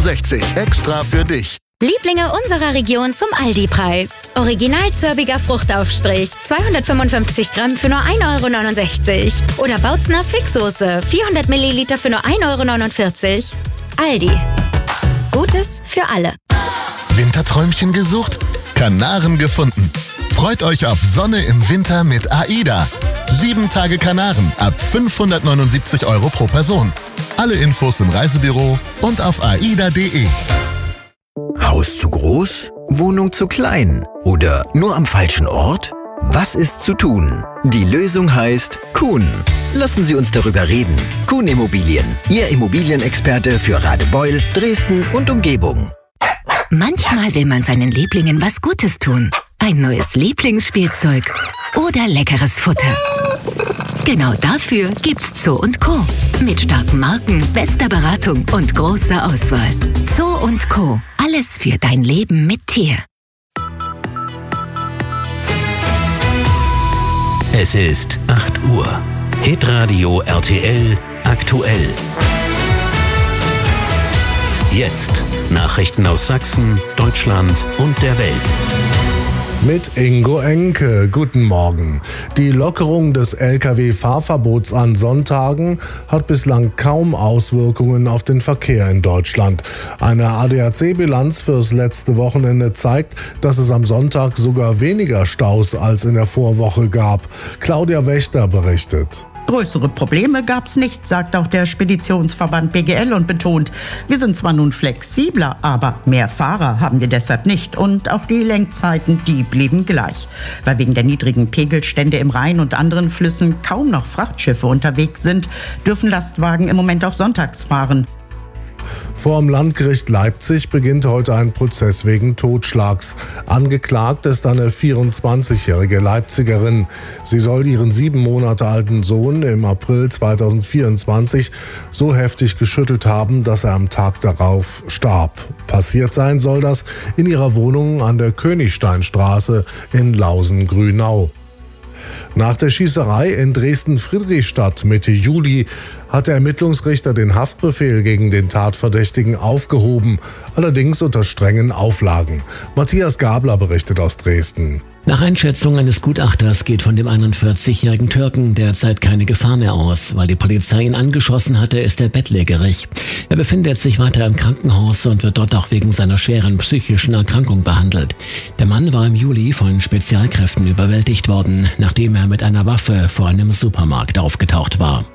€1,69 extra für dich. Lieblinge unserer Region zum Aldi-Preis. Original zörbiger Fruchtaufstrich, 255 Gramm für nur €1,69. Oder Bautzner Fixsoße, 400 Milliliter für nur €1,49. Aldi. Gutes für alle. Winterträumchen gesucht? Kanaren gefunden. Freut euch auf Sonne im Winter mit AIDA. 7 Tage Kanaren ab 579 € pro Person. Alle Infos im Reisebüro und auf aida.de. Haus zu groß? Wohnung zu klein? Oder nur am falschen Ort? Was ist zu tun? Die Lösung heißt Kuhn. Lassen Sie uns darüber reden. Kuhn Immobilien, Ihr Immobilienexperte für Radebeul, Dresden und Umgebung. Manchmal will man seinen Lieblingen was Gutes tun. Ein neues Lieblingsspielzeug oder leckeres Futter. Genau dafür gibt's Zoo & Co. Mit starken Marken, bester Beratung und großer Auswahl. Zoo & Co. Alles für dein Leben mit Tier. Es ist 8 Uhr. Hitradio RTL aktuell. Jetzt Nachrichten aus Sachsen, Deutschland und der Welt. Mit Ingo Enke. Guten Morgen. Die Lockerung des Lkw-Fahrverbots an Sonntagen hat bislang kaum Auswirkungen auf den Verkehr in Deutschland. Eine ADAC-Bilanz fürs letzte Wochenende zeigt, dass es am Sonntag sogar weniger Staus als in der Vorwoche gab. Claudia Wächter berichtet. Größere Probleme gab's nicht, sagt auch der Speditionsverband BGL und betont, wir sind zwar nun flexibler, aber mehr Fahrer haben wir deshalb nicht. Und auch die Lenkzeiten, die blieben gleich. Weil wegen der niedrigen Pegelstände im Rhein und anderen Flüssen kaum noch Frachtschiffe unterwegs sind, dürfen Lastwagen im Moment auch sonntags fahren. Vor dem Landgericht Leipzig beginnt heute ein Prozess wegen Totschlags. Angeklagt ist eine 24-jährige Leipzigerin. Sie soll ihren 7 Monate alten Sohn im April 2024 so heftig geschüttelt haben, dass er am Tag darauf starb. Passiert sein soll das in ihrer Wohnung an der Königsteinstraße in Lausen-Grünau. Nach der Schießerei in Dresden-Friedrichstadt Mitte Juli hat der Ermittlungsrichter den Haftbefehl gegen den Tatverdächtigen aufgehoben, allerdings unter strengen Auflagen. Matthias Gabler berichtet aus Dresden. Nach Einschätzung eines Gutachters geht von dem 41-jährigen Türken derzeit keine Gefahr mehr aus. Weil die Polizei ihn angeschossen hatte, ist er bettlägerig. Er befindet sich weiter im Krankenhaus und wird dort auch wegen seiner schweren psychischen Erkrankung behandelt. Der Mann war im Juli von Spezialkräften überwältigt worden, nachdem er mit einer Waffe vor einem Supermarkt aufgetaucht war.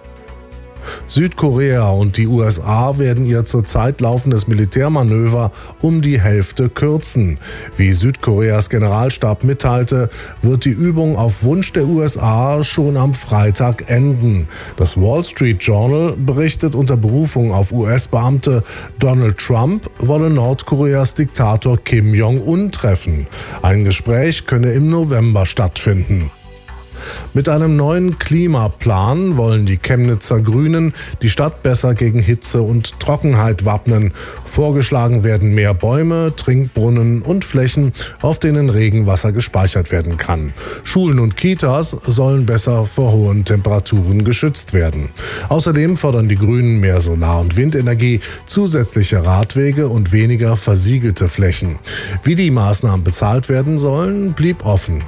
Südkorea und die USA werden ihr zurzeit laufendes Militärmanöver um die Hälfte kürzen. Wie Südkoreas Generalstab mitteilte, wird die Übung auf Wunsch der USA schon am Freitag enden. Das Wall Street Journal berichtet unter Berufung auf US-Beamte, Donald Trump wolle Nordkoreas Diktator Kim Jong-un treffen. Ein Gespräch könne im November stattfinden. Mit einem neuen Klimaplan wollen die Chemnitzer Grünen die Stadt besser gegen Hitze und Trockenheit wappnen. Vorgeschlagen werden mehr Bäume, Trinkbrunnen und Flächen, auf denen Regenwasser gespeichert werden kann. Schulen und Kitas sollen besser vor hohen Temperaturen geschützt werden. Außerdem fordern die Grünen mehr Solar- und Windenergie, zusätzliche Radwege und weniger versiegelte Flächen. Wie die Maßnahmen bezahlt werden sollen, blieb offen.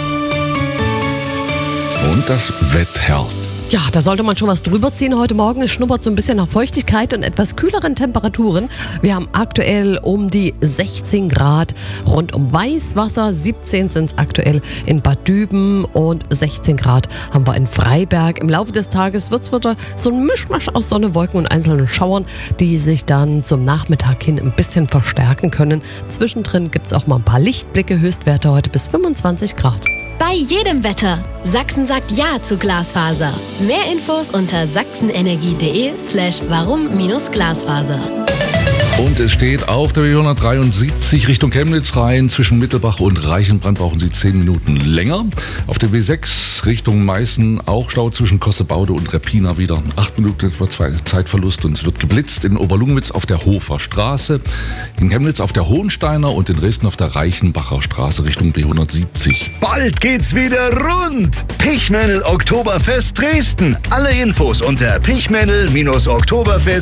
Und das Wetter. Ja, da sollte man schon was drüber ziehen heute Morgen. Es schnuppert so ein bisschen nach Feuchtigkeit und etwas kühleren Temperaturen. Wir haben aktuell um die 16 Grad rund um Weißwasser. 17 sind es aktuell in Bad Düben und 16 Grad haben wir in Freiberg. Im Laufe des Tages wird es wieder so ein Mischmasch aus Sonne, Wolken und einzelnen Schauern, die sich dann zum Nachmittag hin ein bisschen verstärken können. Zwischendrin gibt es auch mal ein paar Lichtblicke. Höchstwerte heute bis 25 Grad. Bei jedem Wetter. Sachsen sagt Ja zu Glasfaser. Mehr Infos unter sachsenenergie.de/warum-Glasfaser. Und es steht auf der B173 Richtung Chemnitz rein. Zwischen Mittelbach und Reichenbrand brauchen Sie 10 Minuten länger. Auf der B6 Richtung Meißen auch Stau zwischen Kossebaude und Reppina wieder. 8 Minuten etwa Zeitverlust und es wird geblitzt in Oberlungwitz auf der Hofer Straße, in Chemnitz auf der Hohensteiner und in Dresden auf der Reichenbacher Straße Richtung B170. Bald geht's wieder rund! Pichmännel Oktoberfest Dresden. Alle Infos unter pichmännel-oktoberfest